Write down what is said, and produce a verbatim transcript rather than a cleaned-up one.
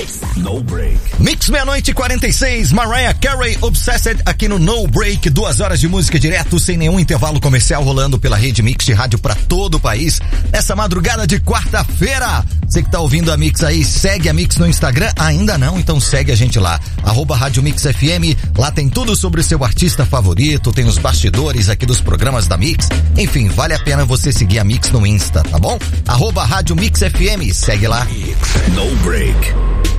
No Break. Mix meia-noite e quarenta e seis, Mariah Carey, Obsessed, aqui no No Break. Duas horas de música direto, sem nenhum intervalo comercial, rolando pela rede Mix de rádio pra todo o país. Nessa madrugada de quarta-feira. Você que tá ouvindo a Mix aí, segue a Mix no Instagram? Ainda não? Então segue a gente lá. Arroba Rádio Mix F M. Lá tem tudo sobre o seu artista favorito, tem os bastidores aqui dos programas da Mix. Enfim, vale a pena você seguir a Mix no Insta, tá bom? Arroba Rádio Mix F M. Segue lá. No Break.